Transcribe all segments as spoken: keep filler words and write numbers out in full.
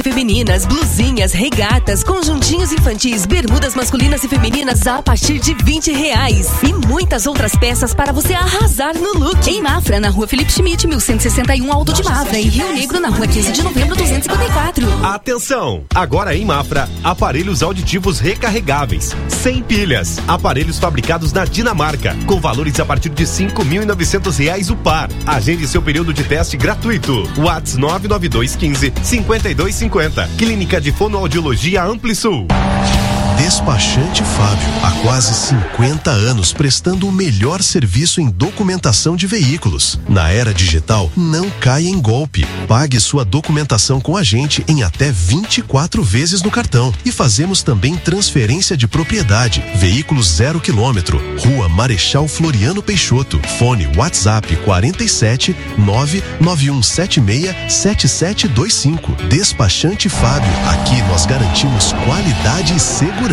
femininas, blusinhas, regatas, conjuntinhos infantis, bermudas masculinas e femininas a partir de vinte reais. E muitas outras peças para você arrasar no look. Em Mafra, na rua Felipe Schmidt, mil cento e sessenta e um, Alto de Mafra. E Rio Negro, na rua quinze de novembro, duzentos e cinquenta e quatro. Atenção! Agora em Mafra, aparelhos auditivos recarregáveis, sem pilhas. Aparelhos fabricados na Dinamarca, com valores a partir de cinco mil e novecentos reais o par. Agende seu período de teste gratuito. WhatsApp nove nove dois um cinco, cinco dois cinco zero. Clínica de Fonoaudiologia AmpliSul. Despachante Fábio, há quase cinquenta anos prestando o melhor serviço em documentação de veículos. Na era digital, não caia em golpe. Pague sua documentação com a gente em até vinte e quatro vezes no cartão. E fazemos também transferência de propriedade. Veículos zero quilômetro. Rua Marechal Floriano Peixoto. Fone WhatsApp quarenta e sete, nove nove um sete seis, sete sete dois cinco. Despachante Fábio, aqui nós garantimos qualidade e segurança.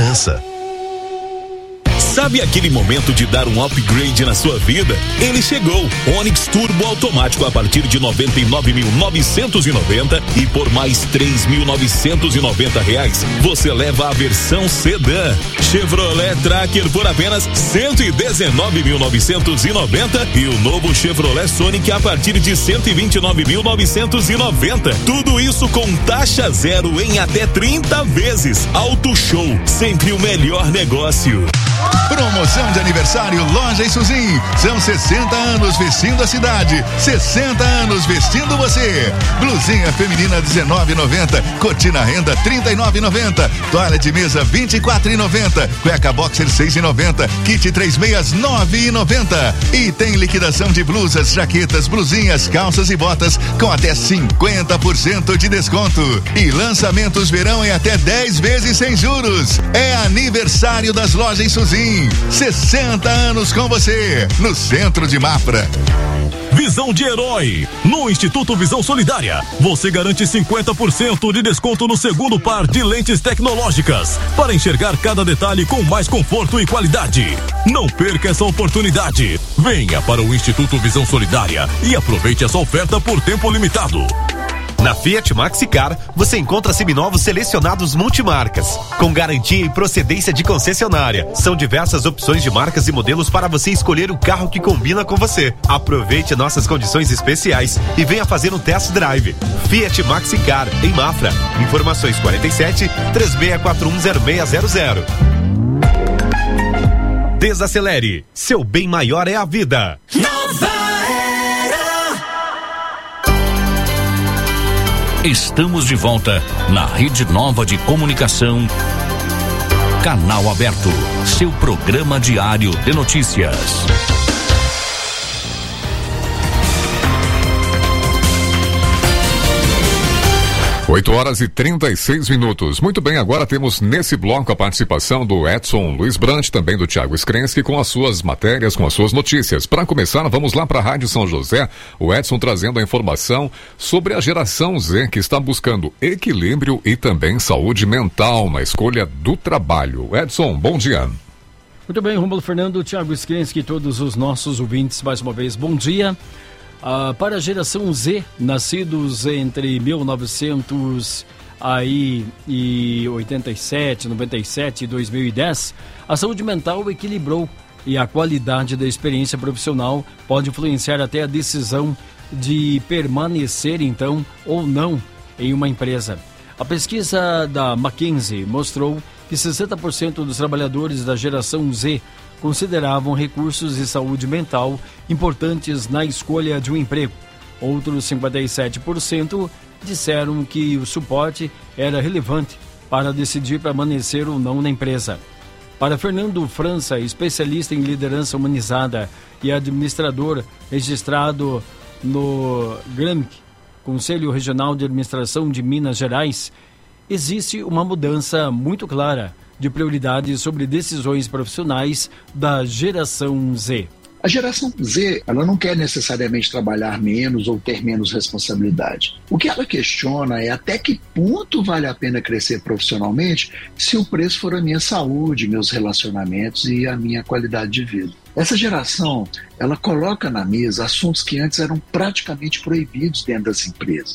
Sabe aquele momento de dar um upgrade na sua vida? Ele chegou. Onix Turbo automático a partir de noventa e nove mil novecentos e noventa e por mais três mil novecentos e noventa reais você leva a versão sedã. Chevrolet Tracker por apenas cento e dezenove mil novecentos e noventa e o novo Chevrolet Sonic a partir de cento e vinte e nove mil novecentos e noventa. Tudo isso com taxa zero em até trinta vezes. Auto Show, sempre o melhor negócio. Promoção de aniversário Loja Isusim. São sessenta anos vestindo a cidade, sessenta anos vestindo você. Blusinha feminina dezenove e noventa, cortina renda trinta e nove e noventa, toalha de mesa vinte e quatro e noventa, cueca boxer seis e noventa, kit três meias nove e noventa. E tem liquidação de blusas, jaquetas, blusinhas, calças e botas com até cinquenta por cento de desconto. E lançamentos verão em até dez vezes sem juros. É aniversário das Lojas Isusim. sessenta anos com você, no centro de Mafra. Visão de herói. No Instituto Visão Solidária, você garante cinquenta por cento de desconto no segundo par de lentes tecnológicas para enxergar cada detalhe com mais conforto e qualidade. Não perca essa oportunidade. Venha para o Instituto Visão Solidária e aproveite essa oferta por tempo limitado. Na Fiat Maxicar, você encontra seminovos selecionados multimarcas, com garantia e procedência de concessionária. São diversas opções de marcas e modelos para você escolher o carro que combina com você. Aproveite nossas condições especiais e venha fazer um test drive. Fiat Maxicar, em Mafra. Informações quarenta e sete, três seis quatro um zero seis zero zero. Desacelere. Seu bem maior é a vida. Nova Estamos de volta na Rede Nova de Comunicação. Canal Aberto, seu programa diário de notícias. oito horas e trinta e seis minutos. Muito bem, agora temos nesse bloco a participação do Edson Luiz Brandt, também do Thiago Skrensky, com as suas matérias, com as suas notícias. Para começar, vamos lá para a Rádio São José, o Edson trazendo a informação sobre a geração Z, que está buscando equilíbrio e também saúde mental na escolha do trabalho. Edson, bom dia. Muito bem, Rômulo Fernando, Thiago Skrensky e todos os nossos ouvintes, mais uma vez, bom dia. Ah, para a geração Z, nascidos entre mil e novecentos e oitenta e sete, noventa e sete e dois mil e dez, a saúde mental equilibrou e a qualidade da experiência profissional pode influenciar até a decisão de permanecer, então, ou não em uma empresa. A pesquisa da McKinsey mostrou que sessenta por cento dos trabalhadores da geração Z consideravam recursos de saúde mental importantes na escolha de um emprego. Outros cinquenta e sete por cento disseram que o suporte era relevante para decidir permanecer ou não na empresa. Para Fernando França, especialista em liderança humanizada e administrador registrado no GRAMC, Conselho Regional de Administração de Minas Gerais, existe uma mudança muito clara de prioridades sobre decisões profissionais da geração Z. A geração Z, ela não quer necessariamente trabalhar menos ou ter menos responsabilidade. O que ela questiona é até que ponto vale a pena crescer profissionalmente se o preço for a minha saúde, meus relacionamentos e a minha qualidade de vida. Essa geração, ela coloca na mesa assuntos que antes eram praticamente proibidos dentro das empresas.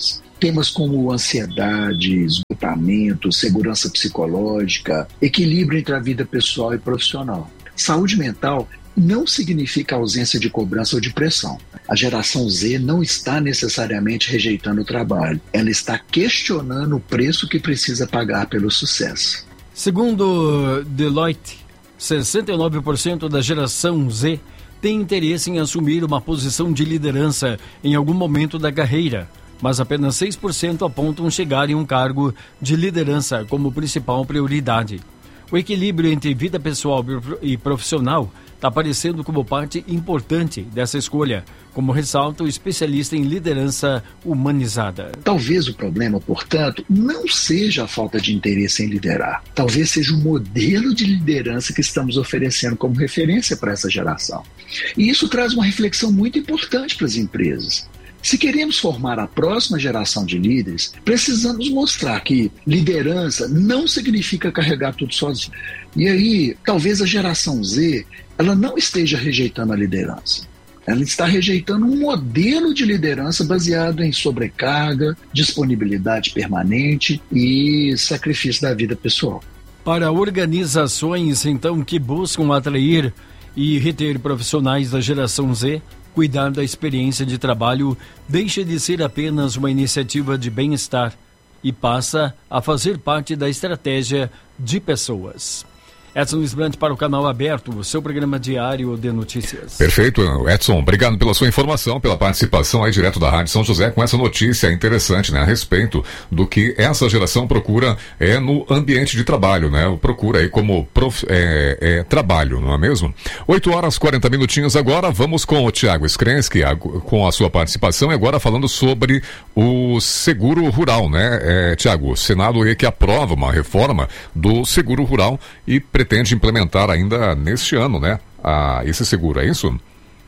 Temas como ansiedade, esgotamento, segurança psicológica, equilíbrio entre a vida pessoal e profissional. Saúde mental não significa ausência de cobrança ou de pressão. A geração Z não está necessariamente rejeitando o trabalho. Ela está questionando o preço que precisa pagar pelo sucesso. Segundo Deloitte, sessenta e nove por cento da geração Z tem interesse em assumir uma posição de liderança em algum momento da carreira, mas apenas seis por cento apontam chegar em um cargo de liderança como principal prioridade. O equilíbrio entre vida pessoal e profissional está aparecendo como parte importante dessa escolha, como ressalta o especialista em liderança humanizada. Talvez o problema, portanto, não seja a falta de interesse em liderar. Talvez seja o modelo de liderança que estamos oferecendo como referência para essa geração. E isso traz uma reflexão muito importante para as empresas. Se queremos formar a próxima geração de líderes, precisamos mostrar que liderança não significa carregar tudo sozinho. E aí, talvez a geração Z, ela não esteja rejeitando a liderança. Ela está rejeitando um modelo de liderança baseado em sobrecarga, disponibilidade permanente e sacrifício da vida pessoal. Para organizações, então, que buscam atrair e reter profissionais da geração Z, cuidar da experiência de trabalho deixa de ser apenas uma iniciativa de bem-estar e passa a fazer parte da estratégia de pessoas. Edson Luiz Brandt para o Canal Aberto, seu programa diário de notícias. Perfeito, Edson. Obrigado pela sua informação, pela participação aí direto da Rádio São José com essa notícia interessante, né, a respeito do que essa geração procura é no ambiente de trabalho, né? Procura aí como prof, é, é, trabalho, não é mesmo? oito horas e quarenta minutinhos agora, vamos com o Tiago Skrensky, com a sua participação e agora falando sobre o seguro rural, né? É, Tiago, o Senado aí que aprova uma reforma do seguro rural e pretende implementar ainda neste ano, né, a, esse seguro, é isso?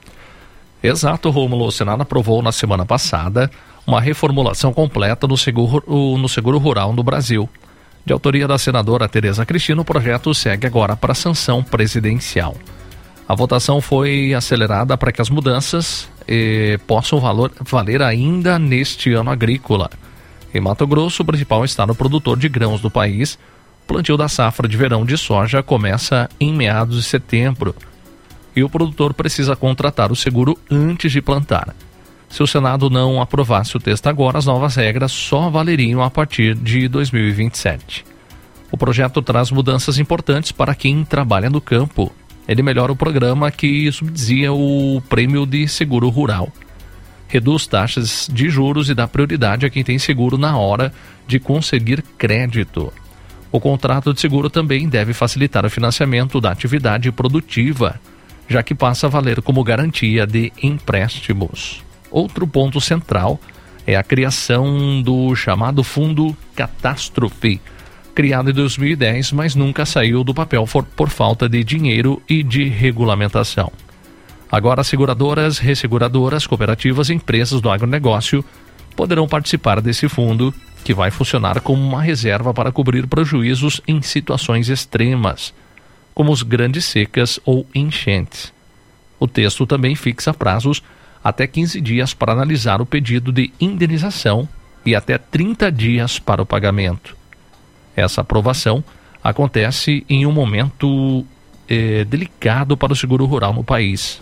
Exato, Rômulo. O Senado aprovou na semana passada uma reformulação completa no seguro, no seguro rural no Brasil. De autoria da senadora Tereza Cristina, o projeto segue agora para a sanção presidencial. A votação foi acelerada para que as mudanças eh, possam valor, valer ainda neste ano agrícola. Em Mato Grosso, o principal estado produtor de grãos do país, o plantio da safra de verão de soja começa em meados de setembro e o produtor precisa contratar o seguro antes de plantar. Se o Senado não aprovasse o texto agora, as novas regras só valeriam a partir de dois mil e vinte e sete. O projeto traz mudanças importantes para quem trabalha no campo. Ele melhora o programa que subsidia o prêmio de seguro rural. Reduz taxas de juros e dá prioridade a quem tem seguro na hora de conseguir crédito. O contrato de seguro também deve facilitar o financiamento da atividade produtiva, já que passa a valer como garantia de empréstimos. Outro ponto central é a criação do chamado Fundo Catástrofe, criado em dois mil e dez, mas nunca saiu do papel por, por falta de dinheiro e de regulamentação. Agora, seguradoras, resseguradoras, cooperativas e empresas do agronegócio poderão participar desse fundo, que vai funcionar como uma reserva para cobrir prejuízos em situações extremas, como as grandes secas ou enchentes. O texto também fixa prazos até quinze dias para analisar o pedido de indenização e até trinta dias para o pagamento. Essa aprovação acontece em um momento eh, delicado para o seguro rural no país.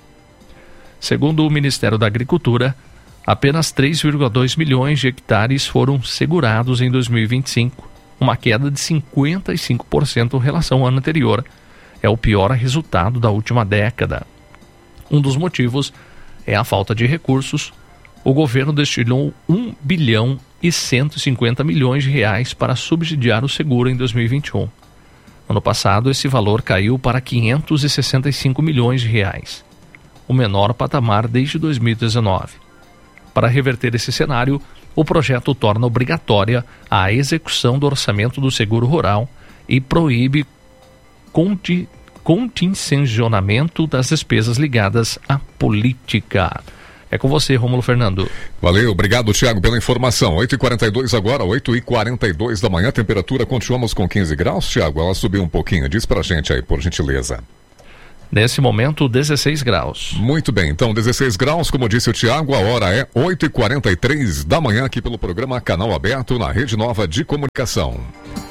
Segundo o Ministério da Agricultura, apenas três vírgula dois milhões de hectares foram segurados em dois mil e vinte e cinco, uma queda de cinquenta e cinco por cento em relação ao ano anterior. É o pior resultado da última década. Um dos motivos é a falta de recursos. O governo destinou um bilhão e cento e cinquenta milhões de reais para subsidiar o seguro em dois mil e vinte e um. Ano passado, esse valor caiu para quinhentos e sessenta e cinco milhões de reais, o menor patamar desde dois mil e dezenove. Para reverter esse cenário, o projeto torna obrigatória a execução do orçamento do seguro rural e proíbe conti- contingencionamento das despesas ligadas à política. É com você, Rômulo Fernando. Valeu, obrigado, Tiago, pela informação. oito e quarenta e dois agora, oito e quarenta e dois da manhã, temperatura continuamos com quinze graus, Tiago? Ela subiu um pouquinho, diz pra gente aí, por gentileza. Nesse momento, dezesseis graus. Muito bem, então dezesseis graus, como disse o Tiago, a hora é oito e quarenta e três da manhã aqui pelo programa Canal Aberto na Rede Nova de Comunicação.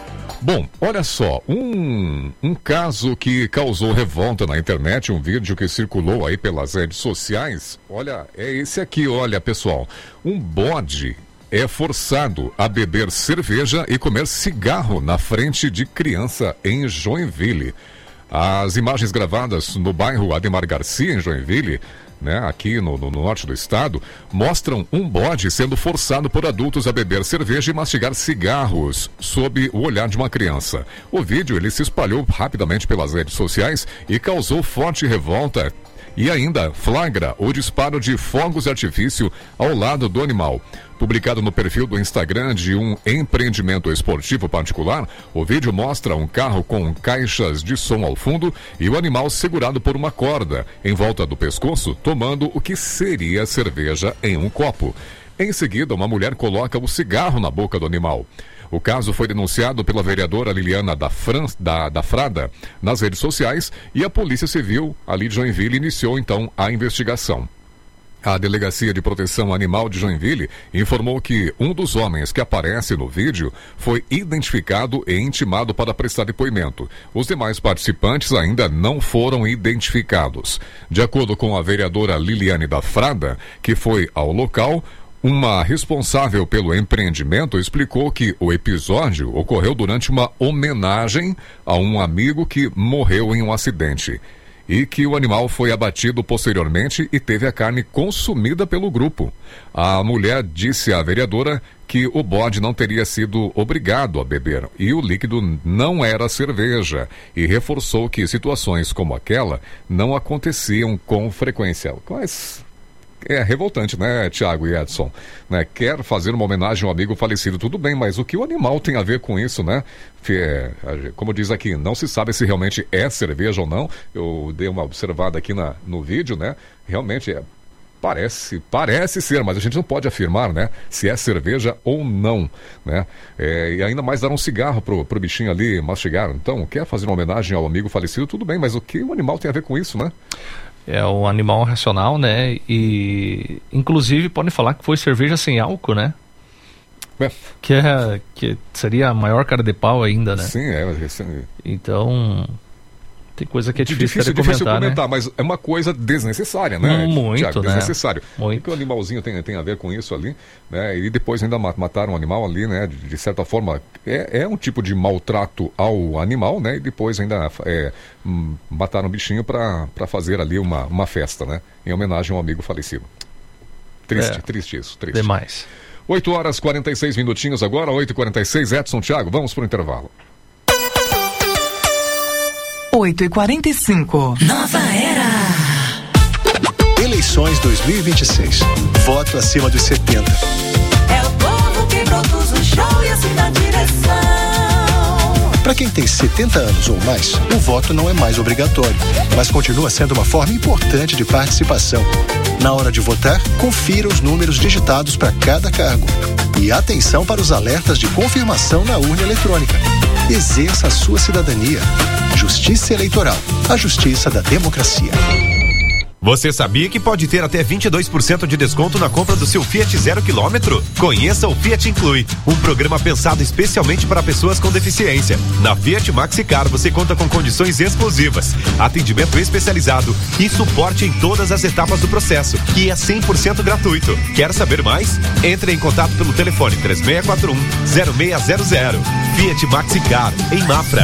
Bom, olha só, um, um caso que causou revolta na internet, um vídeo que circulou aí pelas redes sociais, olha, é esse aqui, olha pessoal, um bode é forçado a beber cerveja e comer cigarro na frente de criança em Joinville. As imagens gravadas no bairro Ademar Garcia, em Joinville, né, aqui no, no, no norte do estado, mostram um bode sendo forçado por adultos a beber cerveja e mastigar cigarros sob o olhar de uma criança. O vídeo ele se espalhou rapidamente pelas redes sociais e causou forte revolta e ainda flagra o disparo de fogos de artifício ao lado do animal. Publicado no perfil do Instagram de um empreendimento esportivo particular, o vídeo mostra um carro com caixas de som ao fundo e o animal segurado por uma corda em volta do pescoço, tomando o que seria cerveja em um copo. Em seguida, uma mulher coloca o cigarro na boca do animal. O caso foi denunciado pela vereadora Liliana da, Fran... da... da Frada nas redes sociais e a Polícia Civil ali de Joinville iniciou então a investigação. A Delegacia de Proteção Animal de Joinville informou que um dos homens que aparece no vídeo foi identificado e intimado para prestar depoimento. Os demais participantes ainda não foram identificados. De acordo com a vereadora Liliane da Frada, que foi ao local, uma responsável pelo empreendimento explicou que o episódio ocorreu durante uma homenagem a um amigo que morreu em um acidente e que o animal foi abatido posteriormente e teve a carne consumida pelo grupo. A mulher disse à vereadora que o bode não teria sido obrigado a beber e o líquido não era cerveja e reforçou que situações como aquela não aconteciam com frequência. Mas é revoltante, né, Tiago e Edson? Né? Quer fazer uma homenagem ao amigo falecido, tudo bem, mas o que o animal tem a ver com isso, né? É, como diz aqui, não se sabe se realmente é cerveja ou não. Eu dei uma observada aqui na, no vídeo, né? Realmente é, parece, parece ser, mas a gente não pode afirmar, né? Se é cerveja ou não, né? É, e ainda mais dar um cigarro pro, pro bichinho ali mastigar. Então, quer fazer uma homenagem ao amigo falecido, tudo bem, mas o que o animal tem a ver com isso, né? É um animal racional, né? E inclusive podem falar que foi cerveja sem álcool, né? É. Que, é, que seria a maior cara de pau ainda, né? Sim, é. é então, tem coisa que é difícil, difícil, de comentar, difícil comentar, né? Mas é uma coisa desnecessária, né? Muito, Thiago, né? Desnecessário. Muito. O que o animalzinho tem, tem a ver com isso ali, né? E depois ainda mataram o animal ali, né? De, de certa forma, é, é um tipo de maltrato ao animal, né? E depois ainda é, mataram o bichinho para fazer ali uma, uma festa, né? Em homenagem ao amigo falecido. Triste, é, triste isso, triste. Demais. oito horas e quarenta e seis minutinhos agora, oito e quarenta e seis, Edson, Thiago, vamos para o intervalo. oito e quarenta e cinco. Nova Era. Eleições dois mil e vinte e seis. Voto acima dos setenta. É o povo que produz o show e assim dá direção. Para quem tem setenta anos ou mais, o voto não é mais obrigatório, mas continua sendo uma forma importante de participação. Na hora de votar, confira os números digitados para cada cargo. E atenção para os alertas de confirmação na urna eletrônica. Exerça a sua cidadania. Justiça Eleitoral, a justiça da democracia. Você sabia que pode ter até vinte e dois por cento de desconto na compra do seu Fiat zero quilômetro? Conheça o Fiat Inclui, um programa pensado especialmente para pessoas com deficiência. Na Fiat Maxicar você conta com condições exclusivas, atendimento especializado e suporte em todas as etapas do processo, que é cem por cento gratuito. Quer saber mais? Entre em contato pelo telefone três seis quatro um, zero seis zero zero. Fiat Maxicar, em Mafra.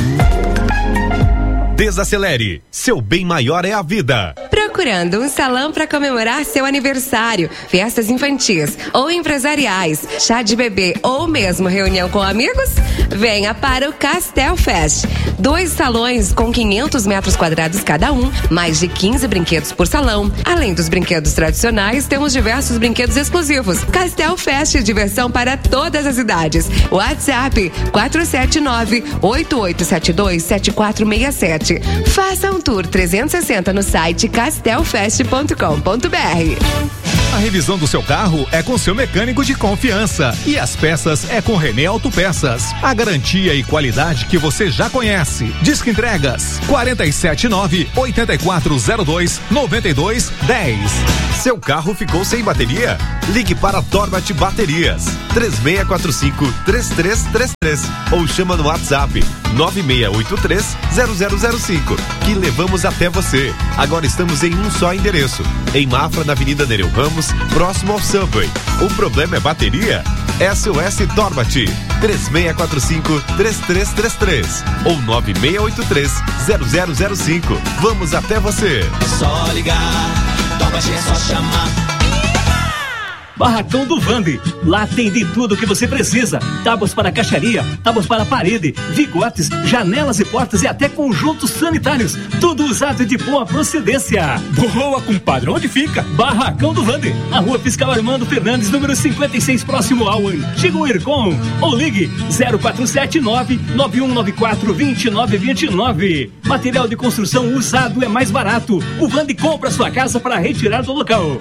Desacelere, seu bem maior é a vida. Procurando um salão para comemorar seu aniversário, festas infantis ou empresariais, chá de bebê ou mesmo reunião com amigos? Venha para o Castel Fest. Dois salões com quinhentos metros quadrados cada um, mais de quinze brinquedos por salão. Além dos brinquedos tradicionais, temos diversos brinquedos exclusivos. Castel Fest, diversão para todas as idades. WhatsApp quatro sete nove, oito oito sete dois, sete quatro seis sete. Faça um tour trezentos e sessenta no site castel fest ponto com ponto br. A revisão do seu carro é com seu mecânico de confiança e as peças é com Renê Autopeças. A garantia e qualidade que você já conhece. Disque entregas quatro sete nove, oito quatro zero dois, nove dois um zero. Seu carro ficou sem bateria? Ligue para Torbat Baterias três seis quatro cinco, três três três três ou chama no WhatsApp nove seis oito três, zero zero zero cinco que levamos até você. Agora estamos em um só endereço, em Mafra, na Avenida Nereu Ramos, próximo ao Subway. O problema é bateria? S O S Torbat três seis quatro cinco, três três três três ou nove seis oito três, zero zero zero cinco. Vamos até você. Só ligar, Torbat é só chamar. Barracão do Vande. Lá tem de tudo que você precisa. Tábuas para caixaria, tábuas para parede, vigotes, janelas e portas e até conjuntos sanitários. Tudo usado de boa procedência. Boa, compadre. Onde fica? Barracão do Vande. Na rua Fiscal Armando Fernandes, número cinquenta e seis, próximo ao antigo Ircom. Ou ligue zero quatro sete nove, nove um nove quatro, dois nove dois nove. Material de construção usado é mais barato. O Vande compra sua casa para retirar do local.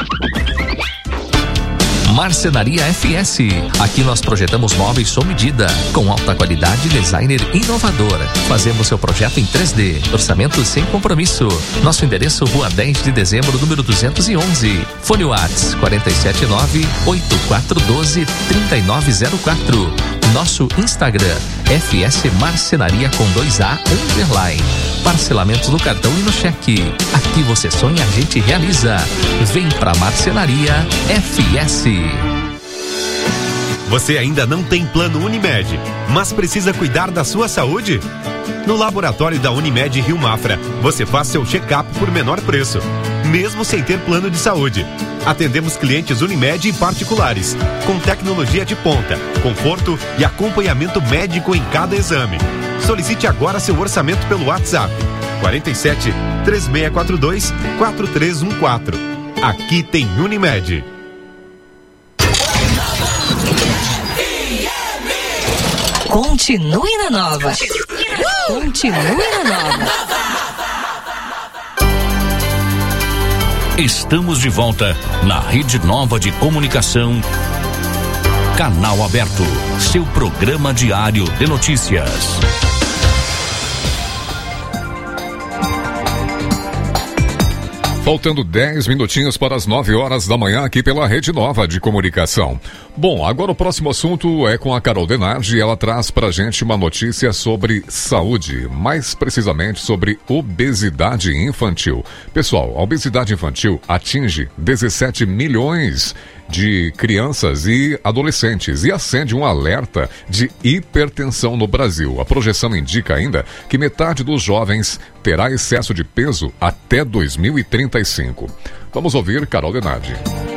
Marcenaria F S. Aqui nós projetamos móveis sob medida, com alta qualidade e designer inovador. Fazemos seu projeto em três D, orçamento sem compromisso. Nosso endereço, Rua dez de dezembro, número duzentos e onze. Fone Whats quatro sete nove, oito quatro um dois, três nove zero quatro. Nosso Instagram, F S Marcenaria com dois A underline. Parcelamentos no cartão e no cheque. Aqui você sonha, a gente realiza. Vem pra Marcenaria F S. Você ainda não tem plano Unimed, mas precisa cuidar da sua saúde? No laboratório da Unimed Rio Mafra, você faz seu check-up por menor preço, mesmo sem ter plano de saúde. Atendemos clientes Unimed e particulares, com tecnologia de ponta, conforto e acompanhamento médico em cada exame. Solicite agora seu orçamento pelo WhatsApp quarenta e sete, três seis quatro dois, quatro três um quatro. Aqui tem Unimed. Continue na nova. Continue na nova. Estamos de volta na Rede Nova de Comunicação. Canal Aberto, seu programa diário de notícias. Faltando dez minutinhos para as nove horas da manhã aqui pela Rede Nova de Comunicação. Bom, agora o próximo assunto é com a Carol Denardi e ela traz pra gente uma notícia sobre saúde, mais precisamente sobre obesidade infantil. Pessoal, a obesidade infantil atinge dezessete milhões de crianças e adolescentes e acende um alerta de hipertensão no Brasil. A projeção indica ainda que metade dos jovens terá excesso de peso até dois mil e trinta e cinco. Vamos ouvir Carol Denardi.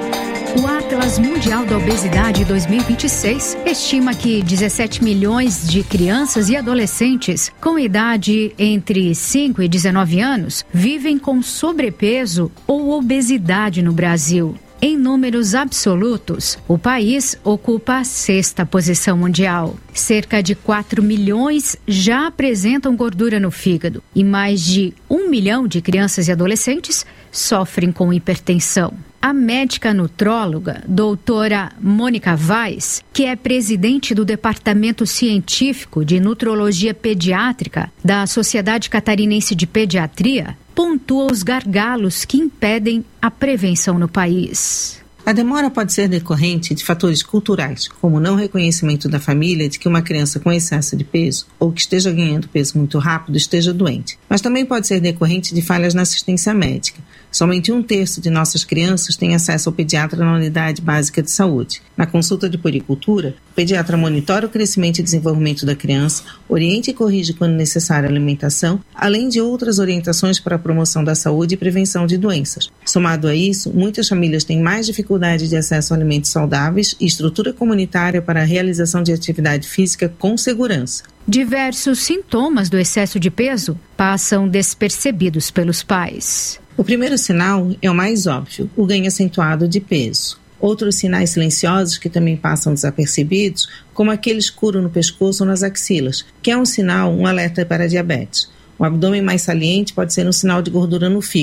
O Atlas Mundial da Obesidade dois mil e vinte e seis estima que dezessete milhões de crianças e adolescentes com idade entre cinco e dezenove anos vivem com sobrepeso ou obesidade no Brasil. Em números absolutos, o país ocupa a sexta posição mundial. Cerca de quatro milhões já apresentam gordura no fígado e mais de um milhão de crianças e adolescentes sofrem com hipertensão. A médica nutróloga, doutora Mônica Vaz, que é presidente do Departamento Científico de Nutrologia Pediátrica da Sociedade Catarinense de Pediatria, pontua os gargalos que impedem a prevenção no país. A demora pode ser decorrente de fatores culturais, como o não reconhecimento da família de que uma criança com excesso de peso ou que esteja ganhando peso muito rápido esteja doente. Mas também pode ser decorrente de falhas na assistência médica. Somente um terço de nossas crianças tem acesso ao pediatra na unidade básica de saúde. Na consulta de puericultura, o pediatra monitora o crescimento e desenvolvimento da criança, orienta e corrige quando necessário a alimentação, além de outras orientações para a promoção da saúde e prevenção de doenças. Somado a isso, muitas famílias têm mais dificuldade de acesso a alimentos saudáveis e estrutura comunitária para a realização de atividade física com segurança. Diversos sintomas do excesso de peso passam despercebidos pelos pais. O primeiro sinal é o mais óbvio, o ganho acentuado de peso. Outros sinais silenciosos que também passam desapercebidos, como aquele escuro no pescoço ou nas axilas, que é um sinal, um alerta para diabetes. O abdômen mais saliente pode ser um sinal de gordura no fígado.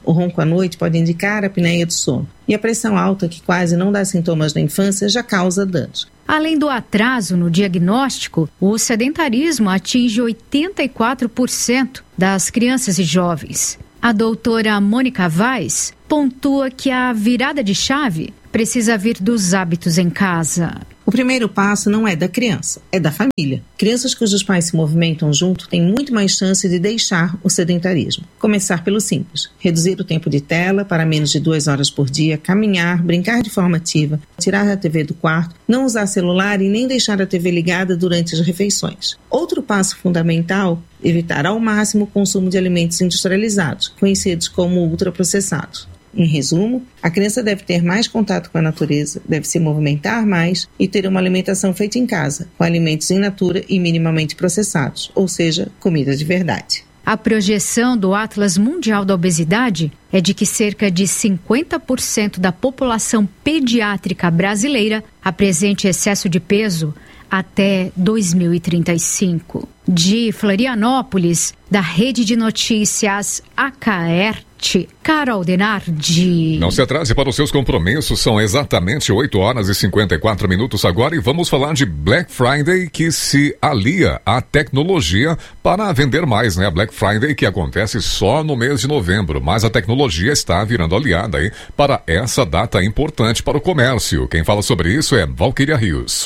O ronco à noite pode indicar a apneia do sono. E a pressão alta, que quase não dá sintomas na infância, já causa danos. Além do atraso no diagnóstico, o sedentarismo atinge oitenta e quatro por cento das crianças e jovens. A doutora Mônica Vaz pontua que a virada de chave precisa vir dos hábitos em casa. O primeiro passo não é da criança, é da família. Crianças cujos pais se movimentam junto têm muito mais chance de deixar o sedentarismo. Começar pelo simples: reduzir o tempo de tela para menos de duas horas por dia, caminhar, brincar de forma ativa, tirar a T V do quarto, não usar celular e nem deixar a T V ligada durante as refeições. Outro passo fundamental: evitar ao máximo o consumo de alimentos industrializados, conhecidos como ultraprocessados. Em resumo, a criança deve ter mais contato com a natureza, deve se movimentar mais e ter uma alimentação feita em casa, com alimentos in natura e minimamente processados, ou seja, comida de verdade. A projeção do Atlas Mundial da Obesidade é de que cerca de cinquenta por cento da população pediátrica brasileira apresente excesso de peso até dois mil e trinta e cinco. De Florianópolis, da Rede de Notícias Acaerte, Carol Denardi. Não se atrase para os seus compromissos, são exatamente oito horas e cinquenta e quatro minutos agora e vamos falar de Black Friday, que se alia à tecnologia para vender mais, né? A Black Friday que acontece só no mês de novembro, mas a tecnologia está virando aliada aí para essa data importante para o comércio. Quem fala sobre isso é Valquíria Rios.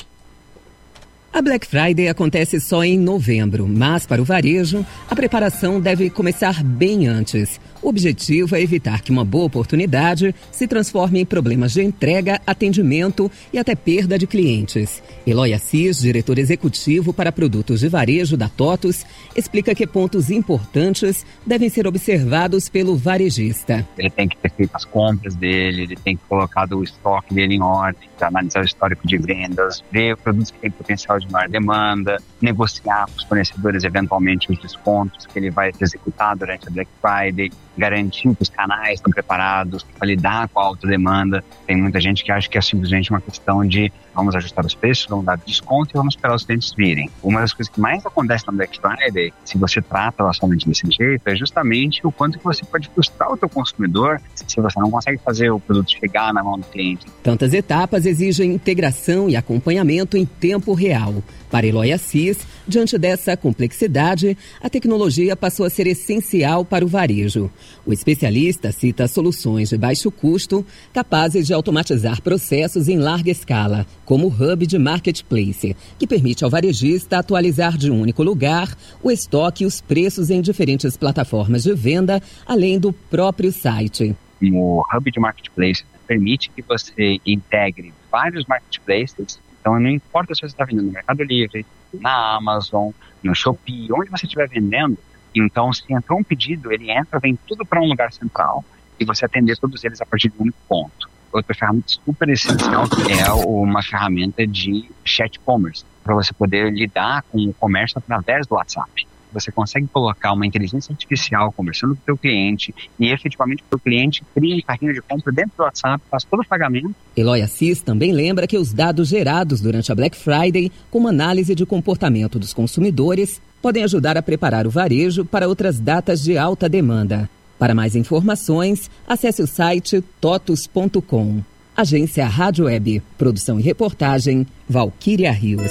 A Black Friday acontece só em novembro, mas para o varejo, a preparação deve começar bem antes. O objetivo é evitar que uma boa oportunidade se transforme em problemas de entrega, atendimento e até perda de clientes. Eloy Assis, diretor executivo para produtos de varejo da TOTUS, explica que pontos importantes devem ser observados pelo varejista. Ele tem que ter feito as compras dele, ele tem que colocar o estoque dele em ordem, analisar o histórico de vendas, ver produtos que têm potencial de maior demanda, negociar com os fornecedores eventualmente os descontos que ele vai executar durante a Black Friday, garantir que os canais estão preparados para lidar com a alta demanda. Tem muita gente que acha que é simplesmente uma questão de vamos ajustar os preços, vamos dar desconto e vamos esperar os clientes virem. Uma das coisas que mais acontece na Black Friday, se você trata o assunto desse jeito, é justamente o quanto que você pode frustrar o teu consumidor se você não consegue fazer o produto chegar na mão do cliente. Tantas etapas exigem integração e acompanhamento em tempo real. Para Eloy Assis, diante dessa complexidade, a tecnologia passou a ser essencial para o varejo. O especialista cita soluções de baixo custo, capazes de automatizar processos em larga escala, como o Hub de Marketplace, que permite ao varejista atualizar de um único lugar o estoque e os preços em diferentes plataformas de venda, além do próprio site. O Hub de Marketplace permite que você integre vários marketplaces. Então, não importa se você está vendendo no Mercado Livre, na Amazon, no Shopee, onde você estiver vendendo. Então, se entrou um pedido, ele entra, vem tudo para um lugar central e você atender todos eles a partir de um único ponto. Outra ferramenta super essencial que é uma ferramenta de chat commerce, para você poder lidar com o comércio através do WhatsApp. Você consegue colocar uma inteligência artificial conversando com o teu cliente e efetivamente o teu cliente cria um carrinho de compra dentro do WhatsApp, faz todo o pagamento. Eloy Assis também lembra que os dados gerados durante a Black Friday, como análise de comportamento dos consumidores, podem ajudar a preparar o varejo para outras datas de alta demanda. Para mais informações, acesse o site totus ponto com. Agência Rádio Web. Produção e reportagem, Valquíria Rios.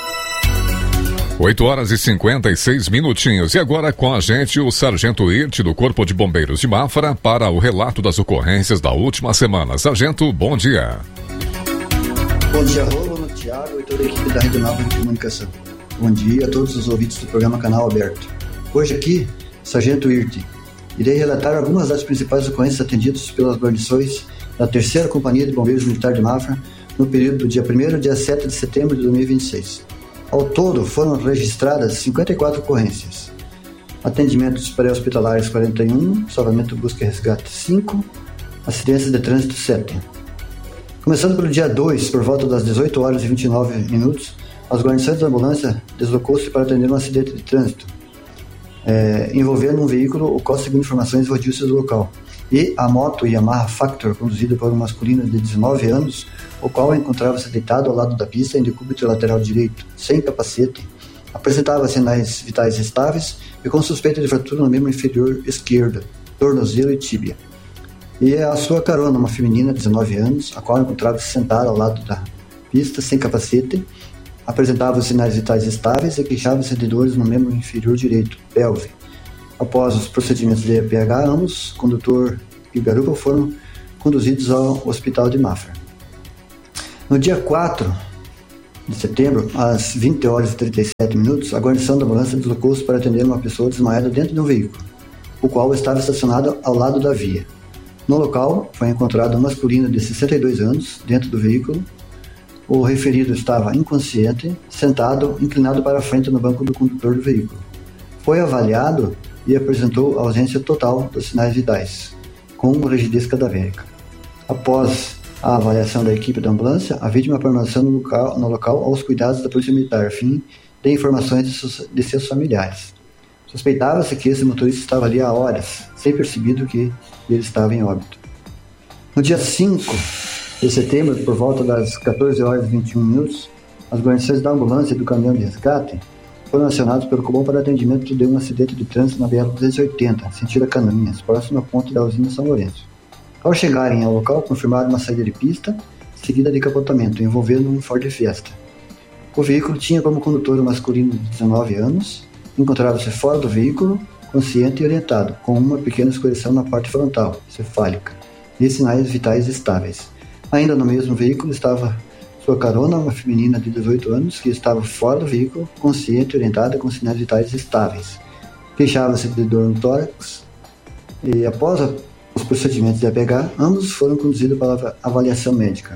oito horas e cinquenta e seis minutinhos. E agora com a gente o Sargento Irt do Corpo de Bombeiros de Mafra para o relato das ocorrências da última semana. Sargento, bom dia. Bom dia, Rômulo, Thiago e toda a equipe da Rede Nova de Comunicação. Bom dia a todos os ouvintes do programa Canal Aberto. Hoje aqui, Sargento Irt, irei relatar algumas das principais ocorrências atendidas pelas guarnições da terceira Companhia de Bombeiros Militar de Mafra no período do dia primeiro ao dia sete de setembro de dois mil e vinte e seis. Ao todo, foram registradas cinquenta e quatro ocorrências. Atendimentos pré-hospitalares quarenta e um, salvamento, busca e resgate cinco, acidentes de trânsito sete. Começando pelo dia dois, por volta das dezoito horas e vinte e nove minutos, as guarnições da ambulância deslocou-se para atender um acidente de trânsito, é, envolvendo um veículo, o qual, segundo informações, evadiu-se do local. E a moto Yamaha Factor, conduzida por um masculino de dezenove anos, o qual encontrava-se deitado ao lado da pista em decúbito lateral direito, sem capacete, apresentava sinais vitais estáveis e com suspeita de fratura no membro inferior esquerdo, tornozelo e tíbia. E a sua carona, uma feminina de dezenove anos, a qual encontrava-se sentada ao lado da pista, sem capacete, apresentava os sinais vitais estáveis e queixava-se de dores no membro inferior direito, pelve. Após os procedimentos de E P H, ambos, condutor e garupa, foram conduzidos ao hospital de Mafra. No dia quatro de setembro, às vinte horas e trinta e sete minutos, a guarnição da ambulância deslocou-se para atender uma pessoa desmaiada dentro de um veículo, o qual estava estacionado ao lado da via. No local, foi encontrado um masculino de sessenta e dois anos dentro do veículo. O referido estava inconsciente, sentado, inclinado para a frente no banco do condutor do veículo. Foi avaliado e apresentou ausência total dos sinais vitais, com rigidez cadavérica. Após a avaliação da equipe da ambulância, a vítima permaneceu no local, no local aos cuidados da Polícia Militar, a fim de informações de seus, de seus familiares. Suspeitava-se que esse motorista estava ali há horas, sem percebido que ele estava em óbito. No dia cinco de setembro, por volta das quatorze horas e vinte e um minutos, as guarnições da ambulância e do caminhão de resgate foram acionados pelo Cobom para atendimento de um acidente de trânsito na B R duzentos e oitenta, sentido a Canoinhas, próximo à ponte da usina São Lourenço. Ao chegarem ao local, confirmaram uma saída de pista, seguida de capotamento, envolvendo um Ford Fiesta. O veículo tinha como condutor um masculino de dezenove anos, encontrava-se fora do veículo, consciente e orientado, com uma pequena escoriação na parte frontal, cefálica, e sinais vitais estáveis. Ainda no mesmo veículo estava sua carona, uma feminina de dezoito anos, que estava fora do veículo, consciente e orientada, com sinais vitais estáveis. Queixava-se de dor no tórax, e após a, os procedimentos de A P H, ambos foram conduzidos para a avaliação médica.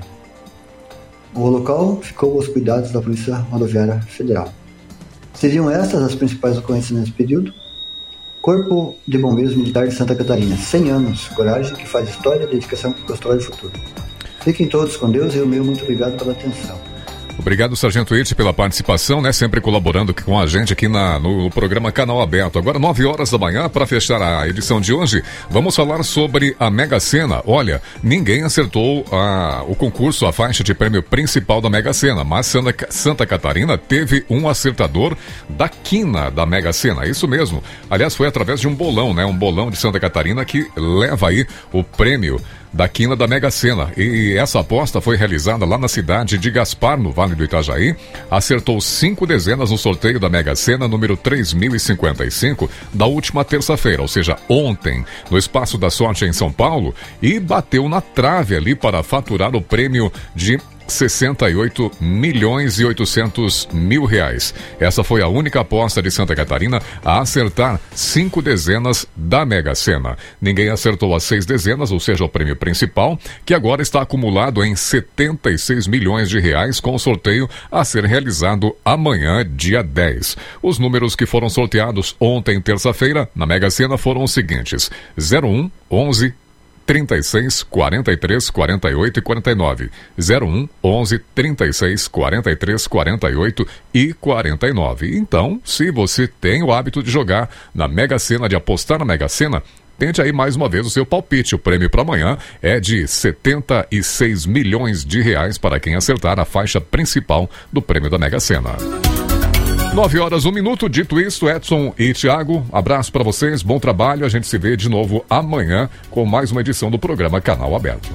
O local ficou aos cuidados da Polícia Rodoviária Federal. Seriam estas as principais ocorrências nesse período? Corpo de Bombeiros Militar de Santa Catarina, cem anos, coragem que faz história, dedicação que constrói o futuro. Fiquem todos com Deus e o meu muito obrigado pela atenção. Obrigado, Sargento Irte, pela participação, né? Sempre colaborando aqui com a gente aqui na, no programa Canal Aberto. Agora, nove horas da manhã, para fechar a edição de hoje, vamos falar sobre a Mega Sena. Olha, ninguém acertou a, o concurso, a faixa de prêmio principal da Mega Sena, mas Santa, Santa Catarina teve um acertador da quina da Mega Sena. Isso mesmo. Aliás, foi através de um bolão, né? Um bolão de Santa Catarina que leva aí o prêmio da quina da Mega Sena. E essa aposta foi realizada lá na cidade de Gaspar, no Vale do Itajaí. Acertou cinco dezenas no sorteio da Mega Sena número três mil e cinquenta e cinco da última terça-feira, ou seja, ontem, no Espaço da Sorte em São Paulo, e bateu na trave ali para faturar o prêmio de sessenta e oito milhões e oitocentos mil reais. Essa foi a única aposta de Santa Catarina a acertar cinco dezenas da Mega Sena. Ninguém acertou as seis dezenas, ou seja, o prêmio principal, que agora está acumulado em setenta e seis milhões de reais, com o sorteio a ser realizado amanhã, dia dez. Os números que foram sorteados ontem, terça-feira, na Mega Sena foram os seguintes: zero um, onze, trinta e seis, quarenta e três, quarenta e oito e quarenta e nove. zero um, onze, trinta e seis, quarenta e três, quarenta e oito e quarenta e nove. Então, se você tem o hábito de jogar na Mega Sena, de apostar na Mega Sena, tente aí mais uma vez o seu palpite. O prêmio para amanhã é de setenta e seis milhões de reais para quem acertar a faixa principal do prêmio da Mega Sena. Nove horas, um minuto. Dito isso, Edson e Thiago, abraço para vocês, bom trabalho. A gente se vê de novo amanhã com mais uma edição do programa Canal Aberto.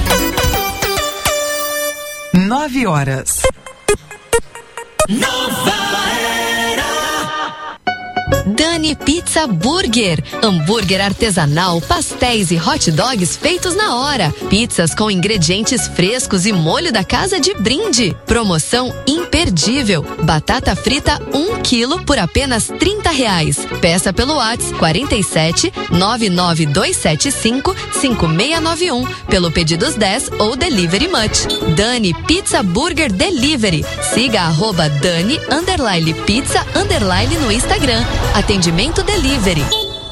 Nove horas. Nova Dani Pizza Burger. Hambúrguer artesanal, pastéis e hot dogs feitos na hora. Pizzas com ingredientes frescos e molho da casa de brinde. Promoção imperdível. Batata frita um quilo por apenas trinta reais. Peça pelo WhatsApp quarenta e sete, nove nove dois sete cinco, cinco seis nove um. Pelo Pedidos dez ou Delivery Much. Dani Pizza Burger Delivery. Siga arroba Dani underline pizza underline no Instagram. Atendimento Delivery.